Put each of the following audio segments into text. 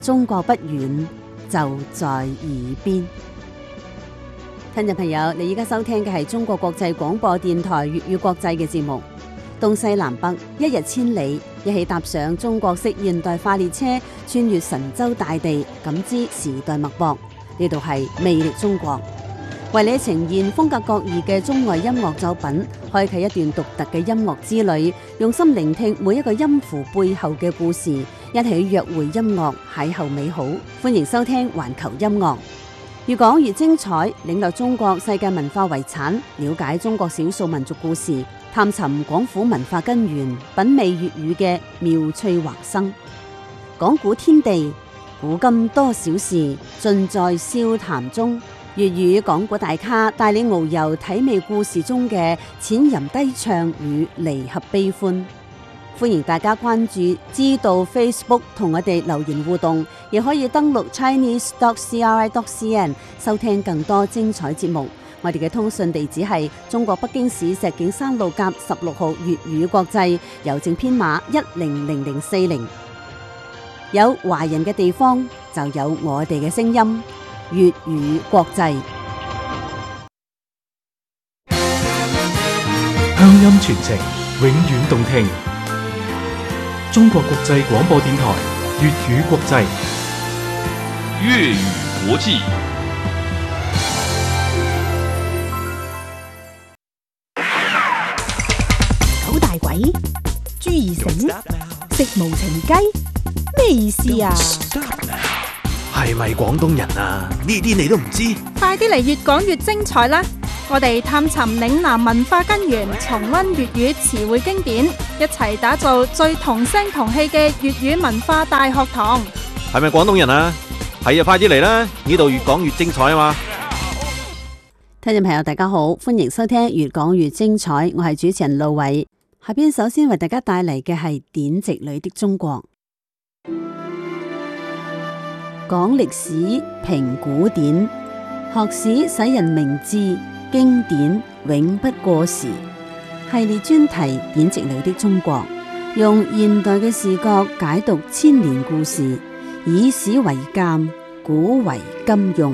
中國不遠，就在耳邊。聽眾朋友，你依家收聽嘅係中國國際廣播電台粵語國際嘅節目。東西南北，一日千里，一起踏上中國式現代化列車，穿越神州大地，感知時代脈搏。呢度係魅力中國，為你呈現風格各異嘅中外音樂作品，開啟一段獨特嘅音樂之旅，用心聆聽每一個音符背後嘅故事，一起約會音樂，邂逅美好。歡迎收聽環球音樂，越講越精彩，領略中國世界文化遺產，了解中國少數民族故事，探尋廣府文化根源，品味粵語嘅妙趣橫生。講古天地，古今多少事，盡在笑談中。粵語講古大咖帶你遨遊體味故事中嘅淺吟低唱與離合悲歡。歡迎大家關注知道 Facebook 同我哋留言互動，亦可以登錄 chinese.cri.cn 收聽更多精彩節目。我哋嘅通訊地址係中國北京市石景山路甲16號粵語國際，郵政編碼100040。有華人嘅地方就有我哋嘅聲音，粵語國際。 鄉音傳情，永遠動聽。中國國際廣播電台粵語國際， 粵語國際。 九大簋，朱二繩，食無情雞，咩意思啊？ 係咪廣東人啊？呢啲你都唔知？ 快啲嚟越講越精彩啦！我哋探尋嶺南文化根源，重溫粵語詞彙經典，一齊打造最同聲同氣嘅粵語文化大學堂。 係咪廣東人啊？係啊，快啲嚟啦！呢度越講越精彩啊嘛！ 聽眾朋友大家好，歡迎收聽越講越精彩，我係主持人路偉。下邊首先為大家帶嚟嘅係典籍裏的中國。講歷史，評古典，學史使人明智，經典永不過時。系列專題典籍裏的中國，用現代嘅視角解讀千年故事，以史為鑑，古為今用。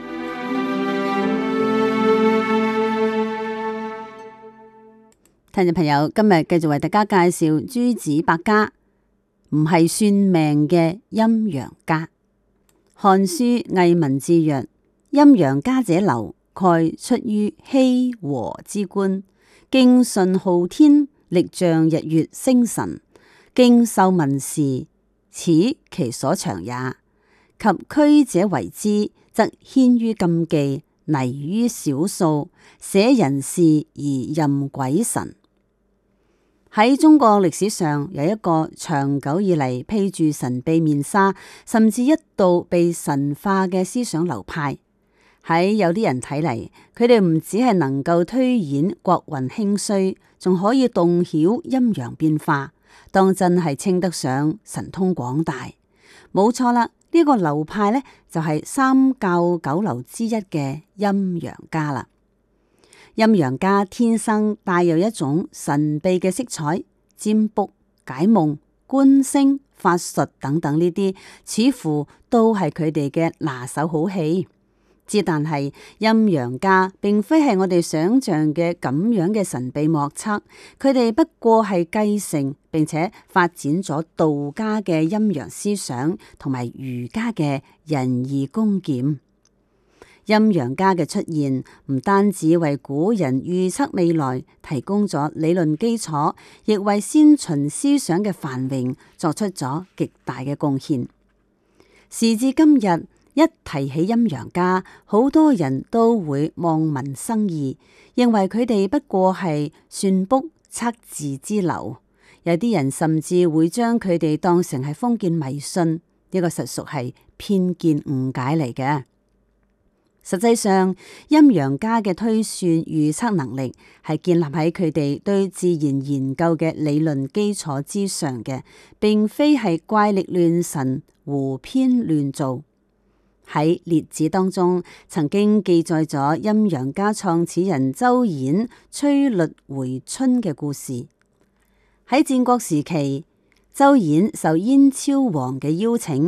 聽眾朋友，今日繼續為大家介紹諸子百家，唔係算命嘅陰陽家。漢書藝文志曰：陰陽家者流，蓋出於羲和之觀，敬順昊天，力象日月星辰，敬受民事，此其所長也。及區者為之，則牽於禁忌，泥於少數，捨人事而任鬼神。喺中國歷史上有一個長久以嚟披住神秘面紗，甚至一度被神化嘅思想流派。喺有啲人睇嚟，佢哋唔只係能夠推演國運興衰，仲可以洞曉陰陽變化，當真係稱得上神通廣大。冇錯啦，呢個流派呢，就係三教九流之一嘅陰陽家啦。陰陽家天生帶有一種神秘嘅色彩，占卜、解夢、觀星、法術等等呢啲，似乎都係佢哋嘅拿手好戲。之但係陰陽家並非係我哋想象嘅咁樣嘅神秘莫測，佢哋不過係繼承並且發展咗道家嘅陰陽思想同埋儒家嘅仁義恭儉。陰陽家嘅出現唔單止為古人預測未來提供咗理論基礎，亦為先秦思想嘅繁榮作出咗極大嘅貢獻。時至今日，一提起陰陽家，好多人都會望文生義，認為佢哋不過係算卜測字之流。有啲人甚至會將佢哋當成係封建迷信，呢個實屬係偏見誤解嚟嘅。實際上，陰陽家嘅推算預測能力係建立喺佢哋對自然研究嘅理論基礎之上嘅，並非係怪力亂神、胡編亂造。喺列子當中，曾經記載咗陰陽家創始人周衍催律回春嘅故事。喺戰國時期，周衍受燕昭王嘅邀請，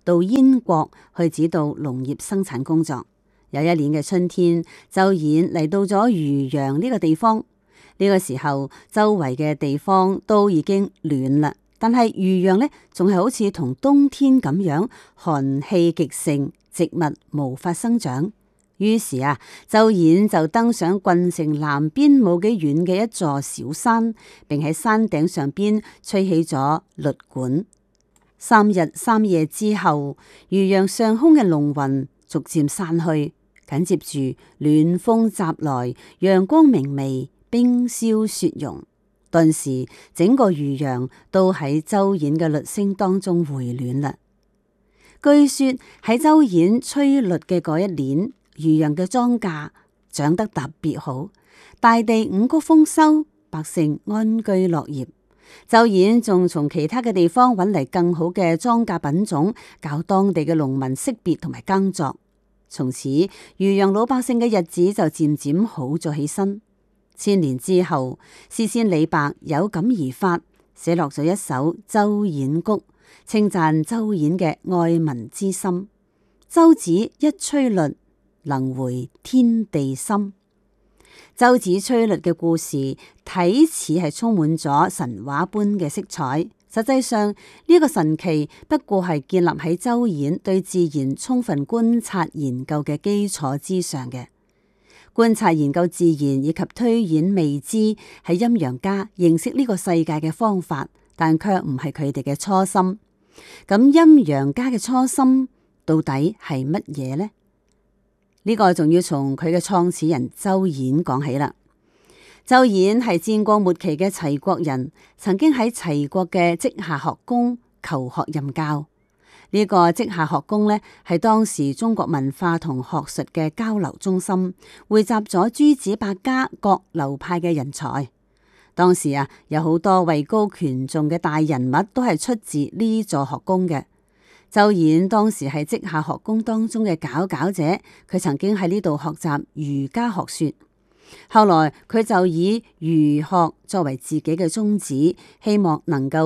到燕國去指導農業生產工作。有一年嘅春天，周衍嚟到咗漁陽呢個地方。呢個時候，周圍嘅地方都已經暖啦，但係漁陽呢，仲係好似同冬天咁樣寒氣極盛，植物無法生長。於是啊，周衍就登上郡城南邊冇幾遠嘅一座小山，並喺山頂上邊吹起咗律管。3日3夜之後，漁陽上空嘅濃雲逐漸散去，緊接住暖風襲來，陽光明媚，冰消雪融。頓時整個漁陽都喺周衍嘅律聲當中回暖啦。據說喺周衍吹律嘅嗰一年，漁陽嘅莊稼長得特別好，大地五穀豐收，百姓安居樂業。周衍仲從其他嘅地方揾嚟更好嘅莊稼品種，教當地嘅農民識別同埋耕作。從此漁陽老百姓嘅日子就漸漸好咗起身。千年之後，詩仙李白有感而發，寫落咗一首《周衍曲》，稱讚周衍嘅愛民之心。周子一吹律，能回天地心。周子吹律嘅故事睇似係充滿咗神話般嘅色彩，實際上呢個神奇不過係建立喺周衍對自然充分觀察研究嘅基礎之上嘅。觀察研究自然以及推演未知係陰陽家認識呢個世界嘅方法，但卻唔係佢哋嘅初心。咁陰陽家嘅初心到底係乜嘢呢？呢個仲要從佢嘅創始人周衍講起啦。周衍係戰國末期嘅齊國人，曾經喺齊國嘅稷下學宮求學任教。呢個稷下學宮呢，係當時中國文化同學術嘅交流中心，匯集咗諸子百家各流派嘅人才。當時啊，有好多位高權重嘅大人物都係出自呢座學宮嘅。周衍當時係稷下學宮當中嘅佼佼者，佢曾經喺呢度學習儒家學說。後來佢就以儒學作為自己嘅宗旨，希望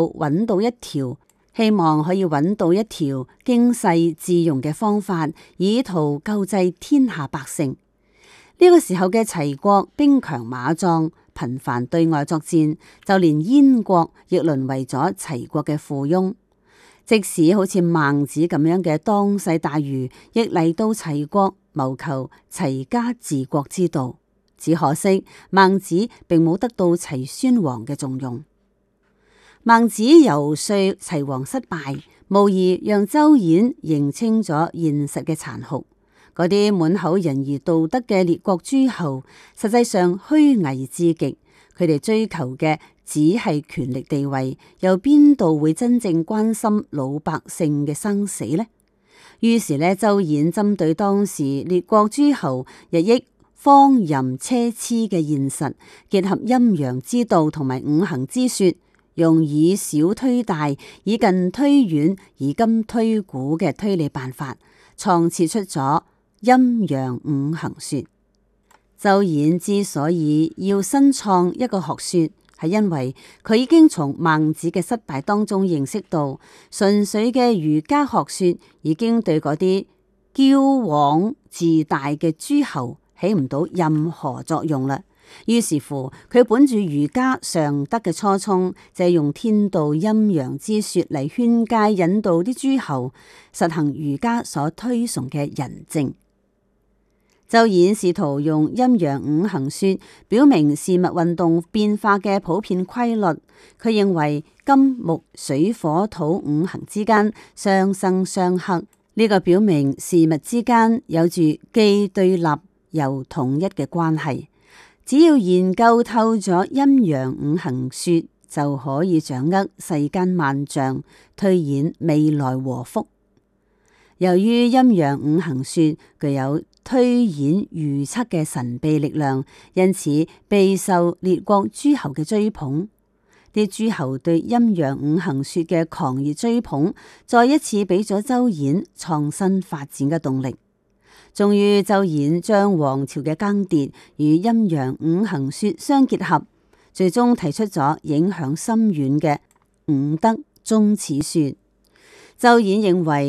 可以揾到一條經世致用嘅方法，以圖救濟天下百姓。呢個時候嘅齊國兵強馬壯，頻繁對外作戰，就連燕國亦淪為咗齊國嘅附庸。即使好似孟子咁樣嘅當世大儒，亦嚟到齊國謀求齊家治國之道。只可惜孟子並冇得到齊宣王嘅重用。孟子游說齊王失敗，無疑讓周衍認清咗現實嘅殘酷。嗰啲滿口仁義道德嘅列國諸侯，實際上虛偽至極。佢哋追求嘅只係權力地位，又邊度會真正關心老百姓嘅生死呢？於是呢，周衍針對當時列國諸侯日益荒淫奢侈嘅現實，結合陰陽之道同埋五行之說，用以小推大、以近推遠、以今推古嘅推理辦法，創設出咗陰陽五行說。周衍之所以要新創一個學說，係因為佢已經從孟子嘅失敗當中認識到，純粹嘅儒家學說已經對嗰啲驕妄自大嘅諸侯起唔到任何作用啦。於是乎，佢本住儒家尚德嘅初衷，借用天道陰陽之說嚟勸誡引導啲諸侯實行儒家所推崇嘅仁政。周衍試圖用陰陽五行說表明事物運動變化嘅普遍規律。佢認為金木水火土五行之間相生相克，呢個表明事物之間有住既對立又統一嘅關係。只要研究透咗陰陽五行說，就可以掌握世間萬象，推演未來禍福。由於陰陽五行說具有推演預測嘅神秘力量，因此備受列國諸侯嘅追捧。啲諸侯對陰陽五行說嘅狂熱追捧，再一次俾咗周衍創新發展嘅動力。終於，周衍將王朝嘅更迭與陰陽五行說相結合，最終提出咗影響深遠嘅五德宗始說。周衍認為，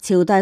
朝代